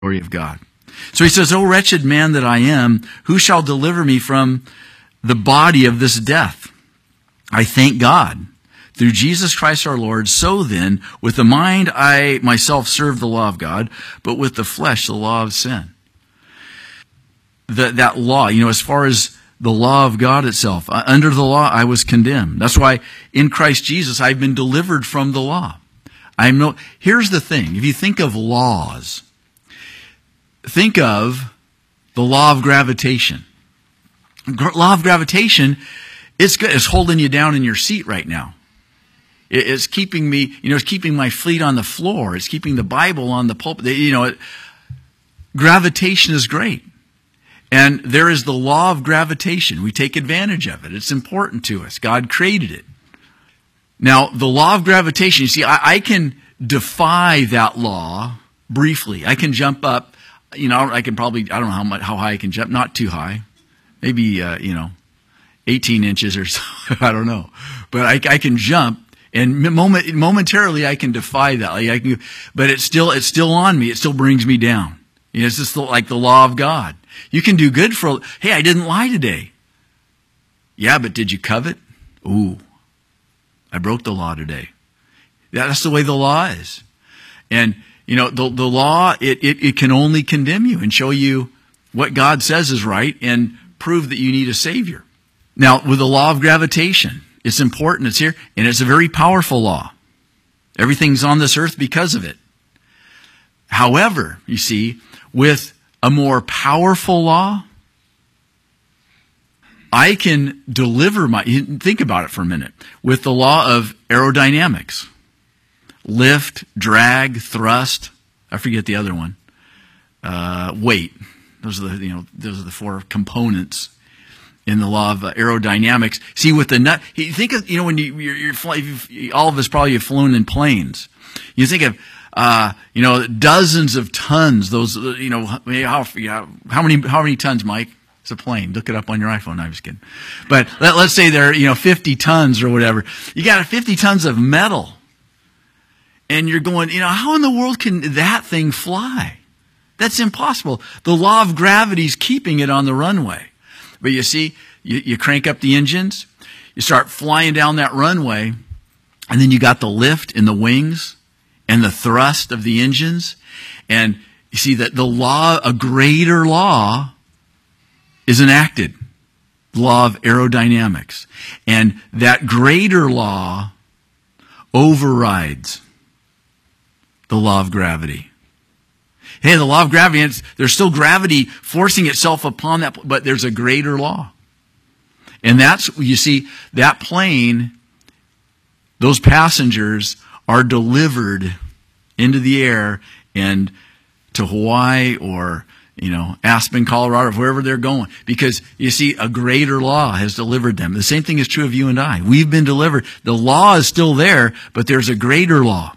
glory of God. So he says, "O wretched man that I am, who shall deliver me from the body of this death? I thank God through Jesus Christ our Lord. So then, with the mind I myself serve the law of God, but with the flesh the law of sin." That law, as far as the law of God itself, under the law I was condemned. That's why in Christ Jesus I've been delivered from the law. Here's the thing. If you think of laws, think of the law of gravitation. Law of gravitation, it's good. It's holding you down in your seat right now. It's keeping me, it's keeping my feet on the floor. It's keeping the Bible on the pulpit. Gravitation is great. And there is the law of gravitation. We take advantage of it. It's important to us. God created it. Now, the law of gravitation, you see, I can defy that law briefly. I can jump up, I can probably, I don't know how high I can jump, not too high. Maybe, 18 inches or so, I don't know. But I can jump, and momentarily I can defy that. But it's still on me. It still brings me down. It's just like the law of God. You can do good hey, I didn't lie today. Yeah, but did you covet? Ooh, I broke the law today. That's the way the law is. And, the law, it can only condemn you and show you what God says is right and prove that you need a Savior. Now, with the law of gravitation, it's important. It's here, and it's a very powerful law. Everything's on this earth because of it. However, you see, with a more powerful law, I can deliver think about it for a minute, with the law of aerodynamics. Lift, drag, thrust, I forget the other one. Weight. Those are the four components in the law of aerodynamics. See, with the nut, think of, when you're flying, all of us probably have flown in planes. You think of, dozens of tons. Those, how many tons, Mike? It's a plane. Look it up on your iPhone. No, I'm just kidding. But let's say they're, 50 tons or whatever. You got 50 tons of metal. And you're going, how in the world can that thing fly? That's impossible. The law of gravity is keeping it on the runway. But you see, you crank up the engines, you start flying down that runway, and then you got the lift in the wings and the thrust of the engines. And you see that a greater law is enacted. The law of aerodynamics. And that greater law overrides the law of gravity. Hey, the law of gravity, there's still gravity forcing itself upon that, but there's a greater law. And you see, that plane, those passengers are delivered into the air and to Hawaii or, Aspen, Colorado, or wherever they're going. Because, you see, a greater law has delivered them. The same thing is true of you and I. We've been delivered. The law is still there, but there's a greater law.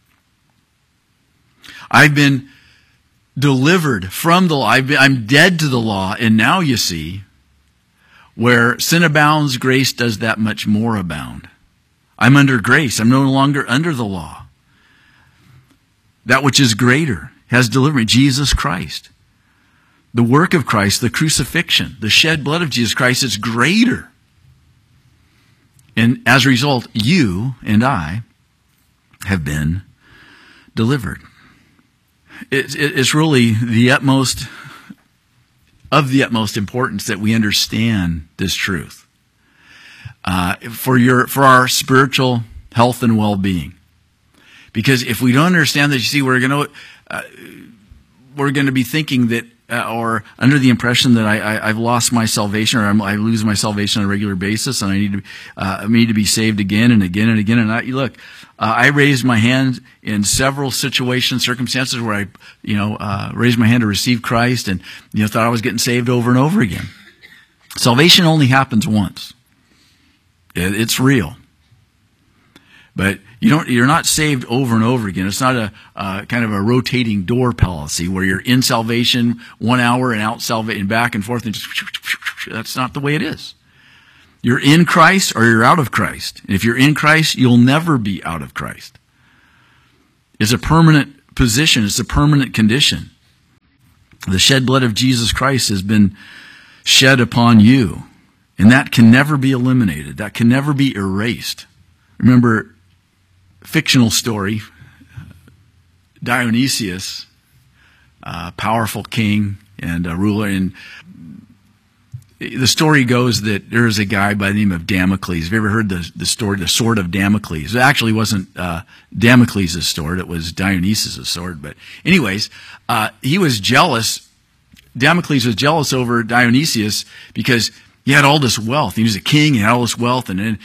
I've been delivered from the law. I'm dead to the law. And now you see, where sin abounds, grace does that much more abound. I'm under grace. I'm no longer under the law. That which is greater has delivered me. Jesus Christ. The work of Christ, the crucifixion, the shed blood of Jesus Christ is greater. And as a result, you and I have been delivered. It's really the utmost importance that we understand this truth for our spiritual health and well-being. Because if we don't understand that, you see, we're going to be thinking that, or under the impression that I've lost my salvation, or I lose my salvation on a regular basis, and I need to be saved again and again and again. And I raised my hand in several circumstances where I, raised my hand to receive Christ, and thought I was getting saved over and over again. Salvation only happens once. It's real. But you're not saved over and over again. It's not a kind of a rotating door policy where you're in salvation 1 hour and out salvation, back and forth, and that's not the way it is. You're in Christ or you're out of Christ. And if you're in Christ, you'll never be out of Christ. It's a permanent position. It's a permanent condition. The shed blood of Jesus Christ has been shed upon you. And that can never be eliminated. That can never be erased. Remember, fictional story, Dionysius, a powerful king and a ruler. And the story goes that there is a guy by the name of Damocles. Have you ever heard the story, the sword of Damocles? It actually wasn't Damocles' sword. It was Dionysus' sword. But anyways, he was jealous. Damocles was jealous over Dionysius because he had all this wealth. He was a king. He had all this wealth. And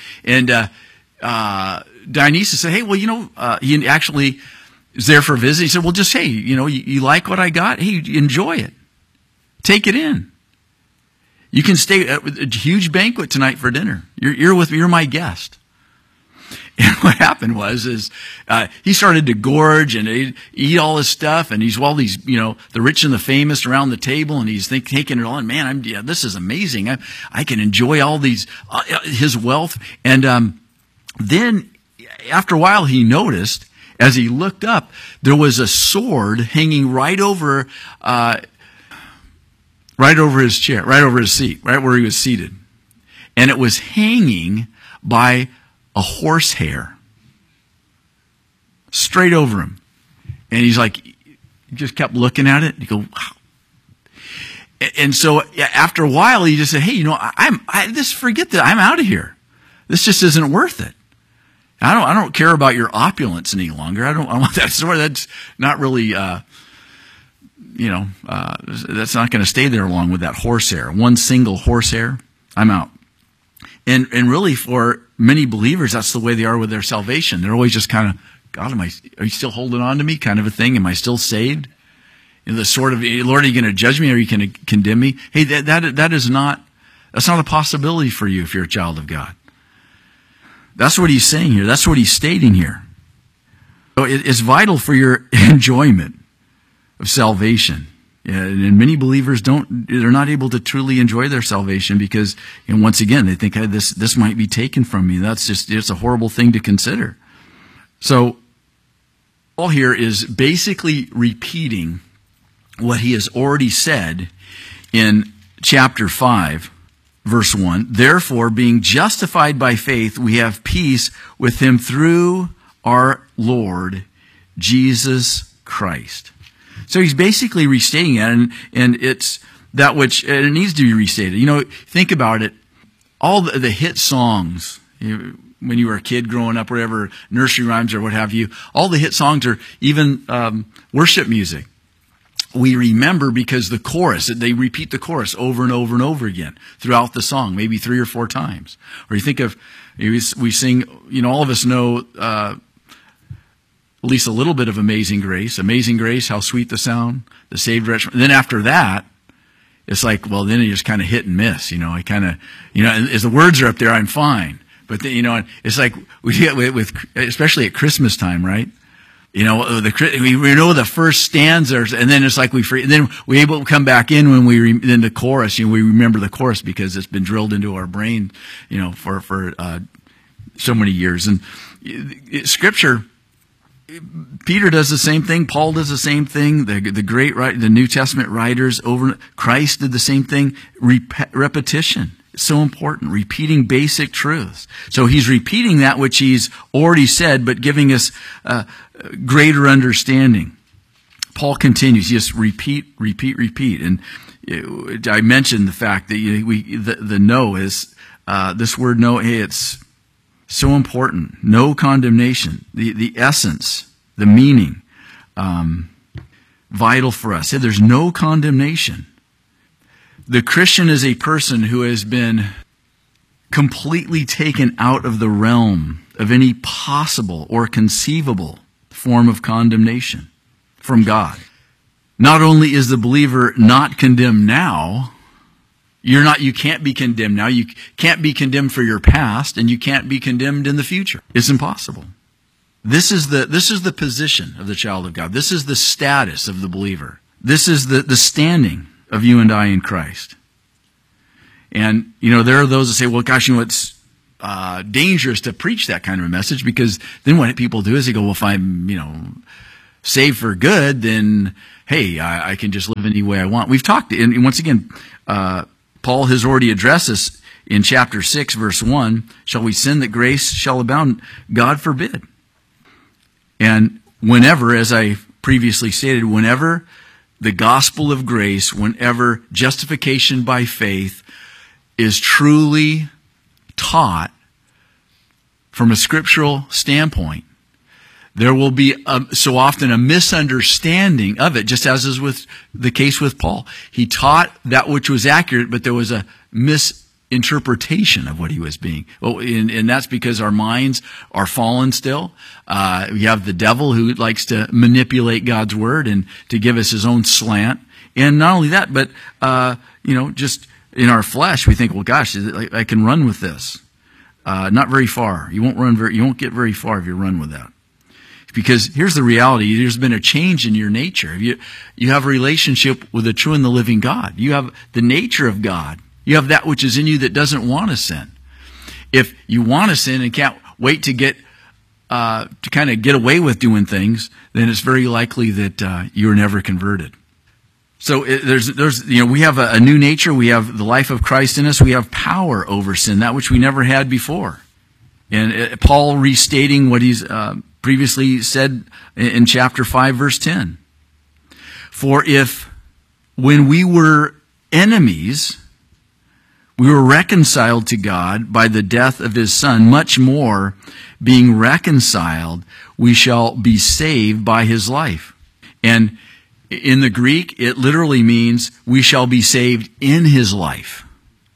Dionysus said, hey, well, he actually was there for a visit. He said, well, just, hey, you like what I got? Hey, enjoy it. Take it in. You can stay at a huge banquet tonight for dinner. You're my guest. And what happened was he started to gorge and eat all this stuff, and he's all these, the rich and the famous around the table, and he's taking it all. And man, this is amazing. I can enjoy all these his wealth. And then after a while, he noticed as he looked up, there was a sword hanging right over his chair, right over his seat, right where he was seated. And it was hanging by a horsehair. Straight over him. And he's like, he just kept looking at it. And he go, wow. And so after a while, he just said, hey, forget that. I'm out of here. This just isn't worth it. I don't care about your opulence any longer. I want that sword. That's not really, that's not going to stay there long with that horsehair. One single horsehair, I'm out. And really for many believers, that's the way they are with their salvation. They're always just kind of, God, are you still holding on to me? Kind of a thing. Am I still saved? The sort of, Lord, are you going to judge me? Or are you going to condemn me? Hey, that's not a possibility for you if you're a child of God. That's what he's saying here. That's what he's stating here. So it's vital for your enjoyment of salvation. And many believers they're not able to truly enjoy their salvation because, once again, they think, hey, this might be taken from me. It's a horrible thing to consider. So, Paul here is basically repeating what he has already said in chapter 5, verse 1. Therefore, being justified by faith, we have peace with him through our Lord Jesus Christ. So he's basically restating it, and it's that which it needs to be restated. Think about it. All the hit songs, when you were a kid growing up, whatever, nursery rhymes or what have you, all the hit songs or even worship music, we remember because the chorus, they repeat the chorus over and over and over again throughout the song, maybe 3 or 4 times. Or you think of, we sing, all of us know at least a little bit of Amazing Grace. Amazing Grace, how sweet the sound, the saved wretch. And then after that, it's like, well, then you just kind of hit and miss. I kind of, as the words are up there, I'm fine. But then, it's like we get with especially at Christmas time, right? We know the first stanzas, and then it's like then we're able to come back in when then the chorus. We remember the chorus because it's been drilled into our brain, for so many years. And Scripture. Peter does the same thing. Paul does the same thing. The New Testament writers Christ did the same thing. Repetition. It's so important. Repeating basic truths. So he's repeating that which he's already said, but giving us greater understanding. Paul continues. Just repeat. And I mentioned the fact that the no is this word no. Hey, it's so important. No condemnation. The essence, the meaning, vital for us. There's no condemnation. The Christian is a person who has been completely taken out of the realm of any possible or conceivable form of condemnation from God. Not only is the believer not condemned now, you can't be condemned now. You can't be condemned for your past, and you can't be condemned in the future. It's impossible. This is the position of the child of God. This is the status of the believer. This is the standing of you and I in Christ. And, there are those that say, well, gosh, it's dangerous to preach that kind of a message, because then what people do is they go, well, if I'm, saved for good, then, hey, I can just live any way I want. We've talked, and once again, Paul has already addressed this in chapter 6, verse 1. Shall we sin that grace shall abound? God forbid. And whenever, as I previously stated, whenever the gospel of grace, whenever justification by faith is truly taught from a scriptural standpoint, there will be so often a misunderstanding of it, just as is with the case with Paul. He taught that which was accurate, but there was a misinterpretation of what he was being. Well, and that's because our minds are fallen still. We have the devil who likes to manipulate God's word and to give us his own slant. And not only that, but just in our flesh, we think, well, gosh, I can run with this. Not very far. You won't get very far if you run with that. Because here's the reality. There's been a change in your nature. You have a relationship with the true and the living God. You have the nature of God. You have that which is in you that doesn't want to sin. If you want to sin and can't wait to get to kind of get away with doing things, then it's very likely that you're never converted. So we have a new nature. We have the life of Christ in us. We have power over sin, that which we never had before. And Paul restating what he's previously said in chapter 5, verse 10. For if when we were enemies, we were reconciled to God by the death of his Son, much more, being reconciled, we shall be saved by his life. And in the Greek, it literally means we shall be saved in his life.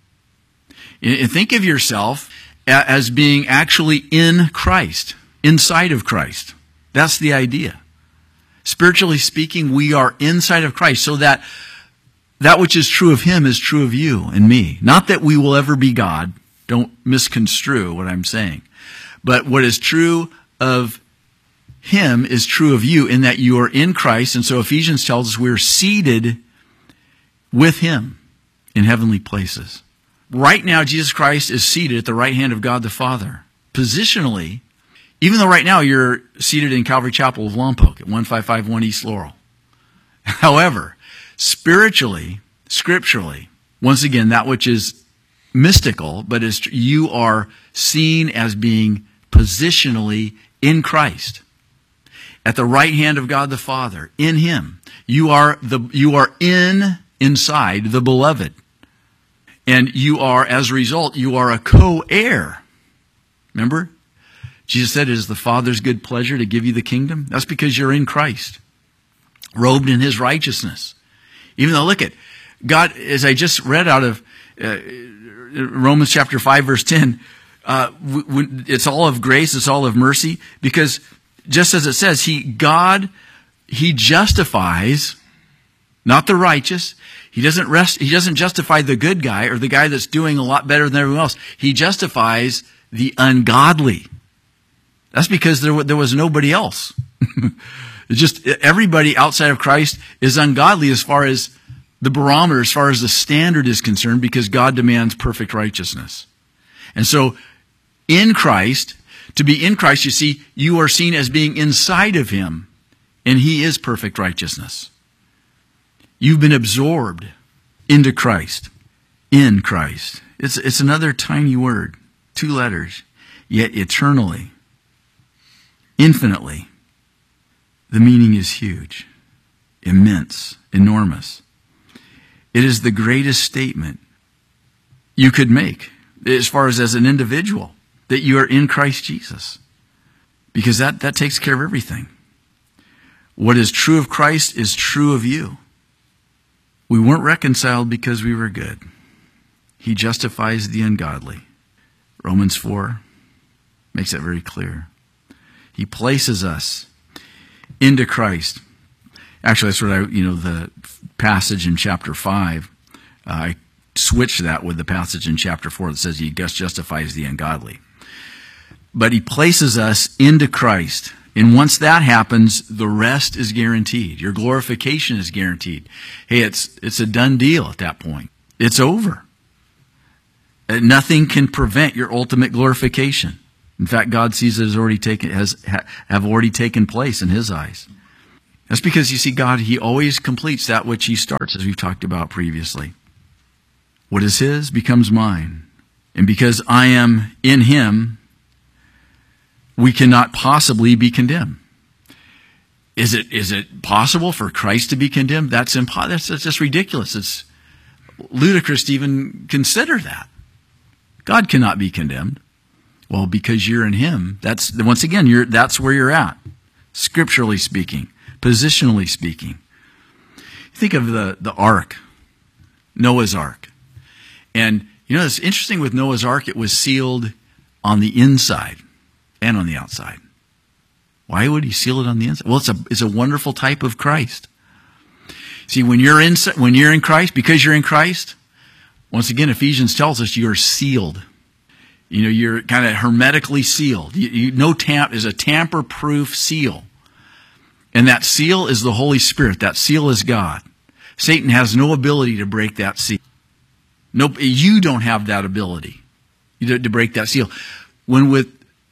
And think of yourself as being actually in Christ, inside of Christ. That's the idea. Spiritually speaking, we are inside of Christ, so that which is true of him is true of you and me. Not that we will ever be God. Don't misconstrue what I'm saying. But what is true of him is true of you, in that you are in Christ. And so Ephesians tells us we're seated with him in heavenly places. Right now, Jesus Christ is seated at the right hand of God the Father. Positionally, even though right now you're seated in Calvary Chapel of Lompoc at 1551 East Laurel. However, spiritually, scripturally, once again, that which is mystical, but you are seen as being positionally in Christ, at the right hand of God the Father, in him. You are inside the beloved. And you are, as a result, you are a co-heir. Remember? Jesus said, it is the Father's good pleasure to give you the kingdom. That's because you're in Christ, robed in his righteousness. Even though, look at God, as I just read out of Romans chapter 5, verse 10, it's all of grace, it's all of mercy, because just as it says, he justifies, not the righteous. He doesn't justify the good guy or the guy that's doing a lot better than everyone else. He justifies the ungodly. That's because there was nobody else. It's just everybody outside of Christ is ungodly as far as the barometer, as far as the standard is concerned, because God demands perfect righteousness. And so in Christ, to be in Christ, you see, you are seen as being inside of him, and he is perfect righteousness. You've been absorbed into Christ, in Christ. It's another tiny word, 2 letters, yet eternally, infinitely. The meaning is huge, immense, enormous. It is the greatest statement you could make as far as an individual, that you are in Christ Jesus. Because that takes care of everything. What is true of Christ is true of you. We weren't reconciled because we were good. He justifies the ungodly. Romans 4 makes that very clear. He places us into Christ. Actually, that's what the passage in chapter 5, I switched that with the passage in chapter 4 that says he justifies the ungodly. But he places us into Christ. And once that happens, the rest is guaranteed. Your glorification is guaranteed. Hey, it's a done deal at that point. It's over. Nothing can prevent your ultimate glorification. In fact, God sees it have already taken place in his eyes. That's because, you see, God, he always completes that which he starts, as we've talked about previously. What is his becomes mine. And because I am in him, we cannot possibly be condemned. Is it possible for Christ to be condemned? That's impossible. That's just ridiculous. It's ludicrous to even consider that. God cannot be condemned. Well, because you're in him, that's where you're at, scripturally speaking, positionally speaking. Think of the ark, Noah's ark. And it's interesting with Noah's ark, it was sealed on the inside and on the outside. Why would he seal it on the inside? Well, it's a wonderful type of Christ. See, when you're in Christ, because you're in Christ, once again, Ephesians tells us you're sealed. You're kind of hermetically sealed. Is a tamper-proof seal. And that seal is the Holy Spirit. That seal is God. Satan has no ability to break that seal. No, you don't have that ability to break that seal. When with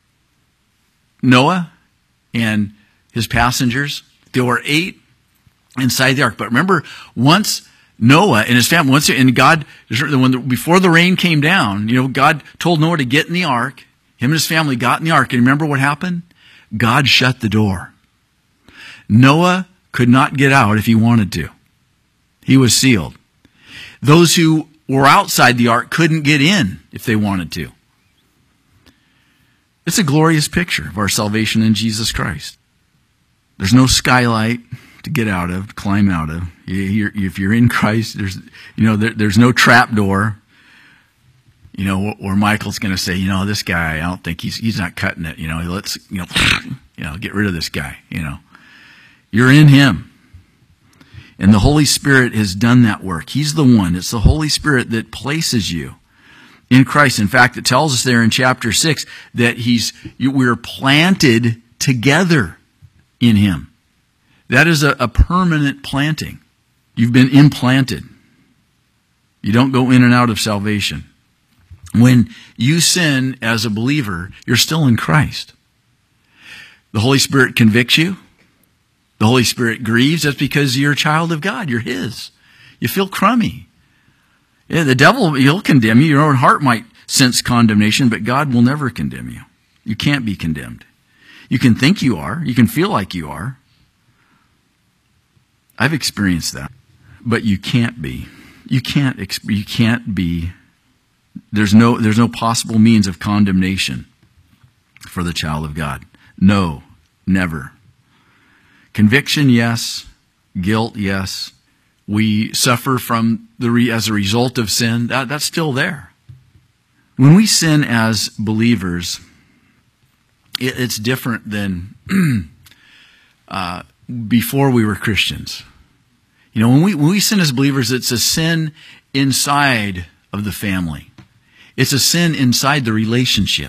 Noah and his passengers, there were 8 inside the ark. But remember, once Noah and his family, before the rain came down, God told Noah to get in the ark. Him and his family got in the ark. And remember what happened? God shut the door. Noah could not get out if he wanted to. He was sealed. Those who were outside the ark couldn't get in if they wanted to. It's a glorious picture of our salvation in Jesus Christ. There's no skylight to get out of, to climb out of. If you're in Christ, there's no trap door. Where Michael's going to say, this guy, I don't think he's not cutting it. Let's get rid of this guy. You're in him. And the Holy Spirit has done that work. He's the one. It's the Holy Spirit that places you in Christ. In fact, it tells us there in chapter 6 that we're planted together in him. That is a permanent planting. You've been implanted. You don't go in and out of salvation. When you sin as a believer, you're still in Christ. The Holy Spirit convicts you. The Holy Spirit grieves. That's because you're a child of God. You're his. You feel crummy. Yeah, the devil, he'll condemn you. Your own heart might sense condemnation, but God will never condemn you. You can't be condemned. You can think you are. You can feel like you are. I've experienced that. But you can't be. You can't be. There's no possible means of condemnation for the child of God. No, never. Conviction, yes. Guilt, yes. We suffer from as a result of sin. That's still there. When we sin as believers, it's different than before we were Christians. When we sin as believers, it's a sin inside of the family. It's a sin inside the relationship.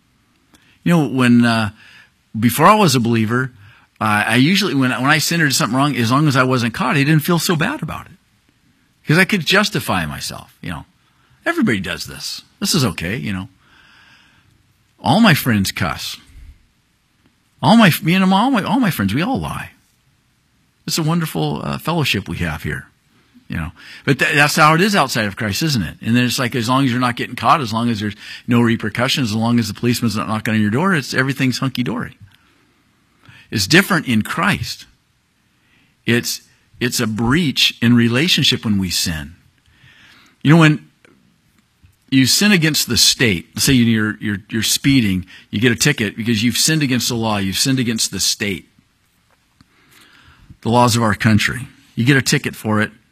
Before I was a believer, I usually, when I sinned or did something wrong, as long as I wasn't caught, I didn't feel so bad about it. Because I could justify myself, Everybody does this. This is okay, All my friends cuss. All my friends, we all lie. It's a wonderful fellowship we have here, But that's how it is outside of Christ, isn't it? And then it's like, as long as you're not getting caught, as long as there's no repercussions, as long as the policeman's not knocking on your door, everything's hunky-dory. It's different in Christ. It's a breach in relationship when we sin. When you sin against the state, let's say you're speeding, you get a ticket because you've sinned against the law, you've sinned against the state, the laws of our country. You get a ticket for it.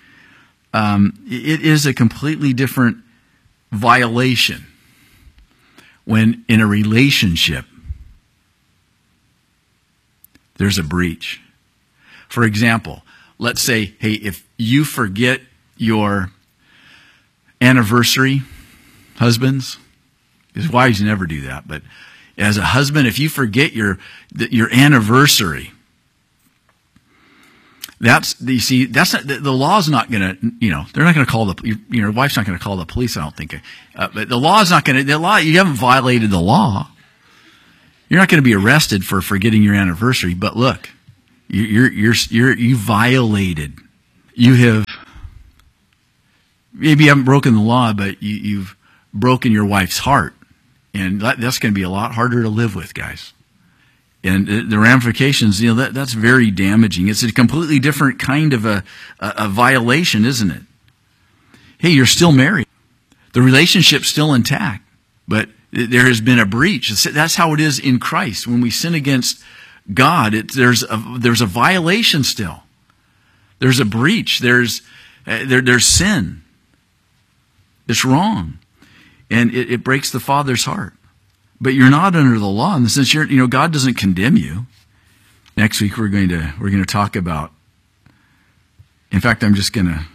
It is a completely different violation when in a relationship there's a breach. For example, let's say, hey, if you forget your anniversary, husbands, his wives never do that, but as a husband, if you forget your anniversary, the law's not going to, they're not going to call your wife's not going to call the police, I don't think. But the law's not going to, you haven't violated the law. You're not going to be arrested for forgetting your anniversary, but look, You violated. Maybe you haven't broken the law, but you've broken your wife's heart. And that's going to be a lot harder to live with, guys. And the ramifications, that's very damaging. It's a completely different kind of a violation, isn't it? Hey, you're still married. The relationship's still intact, but there has been a breach. That's how it is in Christ. When we sin against God, there's a violation still. There's a breach. There's sin. It's wrong. And it breaks the Father's heart. But you're not under the law in the sense God doesn't condemn you. Next week we're going to talk about. In fact, I'm just gonna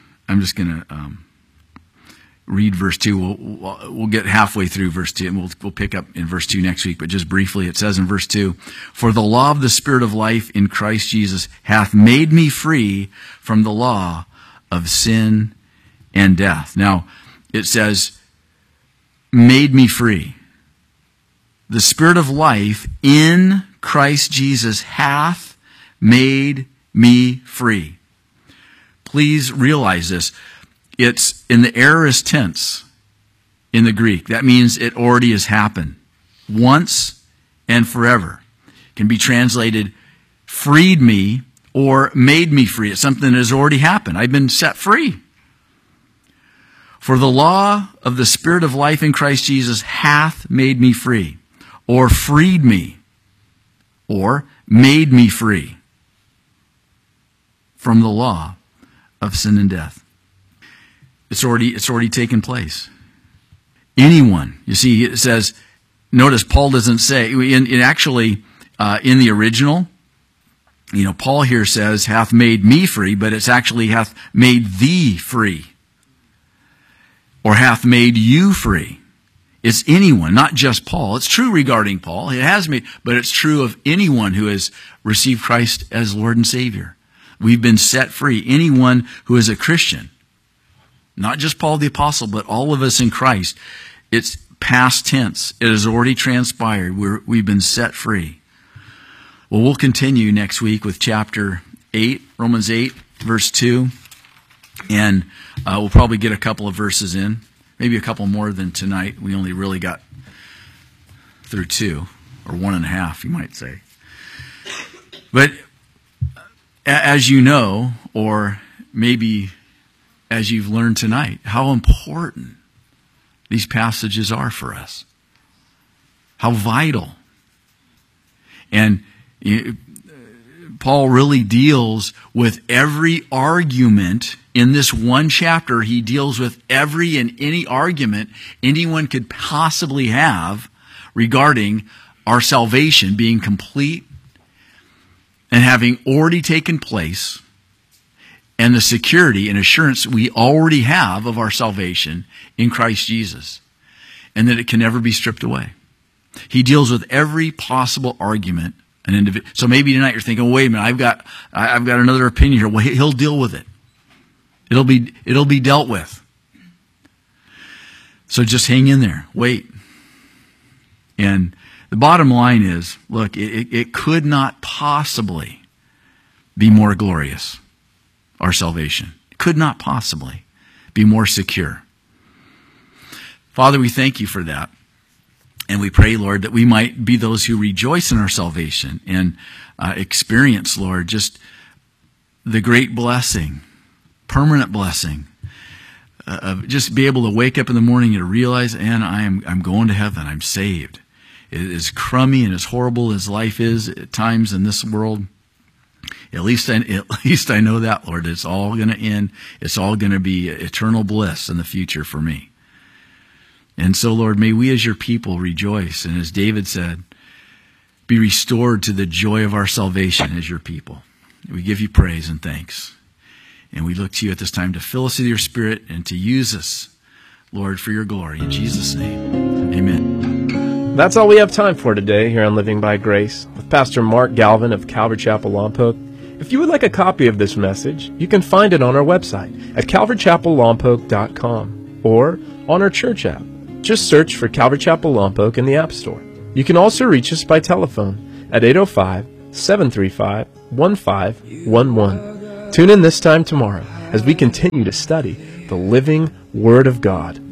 read verse 2. We'll get halfway through verse 2, and we'll pick up in verse 2 next week. But just briefly, it says in verse 2, "For the law of the Spirit of life in Christ Jesus hath made me free from the law of sin and death." Now, it says, "made me free." The Spirit of life in Christ Jesus hath made me free. Please realize this. It's in the aorist tense in the Greek. That means it already has happened. Once and forever. It can be translated freed me or made me free. It's something that has already happened. I've been set free. "For the law of the Spirit of life in Christ Jesus hath made me free," or freed me, or made me free from the law of sin and death. It's already taken place. Anyone, you see, it says, notice Paul doesn't say, in the original, Paul here says, hath made me free, but it's actually hath made thee free. Or hath made you free. It's anyone, not just Paul. It's true regarding Paul. It has made, but it's true of anyone who has received Christ as Lord and Savior. We've been set free. Anyone who is a Christian. Not just Paul the Apostle, but all of us in Christ. It's past tense. It has already transpired. We've been set free. Well, we'll continue next week with chapter 8, Romans 8, verse 2. And we'll probably get a couple of verses in. Maybe a couple more than tonight. We only really got through 2, or 1.5, you might say. But as you know, or maybe as you've learned tonight, how important these passages are for us. How vital. And Paul really deals with every argument in this one chapter. He deals with every and any argument anyone could possibly have regarding our salvation being complete and having already taken place, and the security and assurance we already have of our salvation in Christ Jesus, and that it can never be stripped away. He deals with every possible argument. So maybe tonight you're thinking, wait a minute, I've got another opinion here. Well, he'll deal with it. It'll be dealt with. So just hang in there. Wait. And the bottom line is, look, it could not possibly be more glorious, our salvation. It could not possibly be more secure. Father, we thank you for that. And we pray, Lord, that we might be those who rejoice in our salvation and experience, Lord, just the great blessing, permanent blessing, of just be able to wake up in the morning and realize, and I'm going to heaven. I'm saved. As crummy and as horrible as life is at times in this world, at least I know that, Lord, it's all going to end. It's all going to be eternal bliss in the future for me. And so, Lord, may we as your people rejoice. And as David said, be restored to the joy of our salvation as your people. We give you praise and thanks. And we look to you at this time to fill us with your Spirit and to use us, Lord, for your glory. In Jesus' name, amen. That's all we have time for today here on Living by Grace with Pastor Mark Galvin of Calvary Chapel Lompoc. If you would like a copy of this message, you can find it on our website at calvarychapellompoc.com or on our church app. Just search for Calvary Chapel Lompoc in the App Store. You can also reach us by telephone at 805-735 888-866-1511. Tune in this time tomorrow as we continue to study the living Word of God.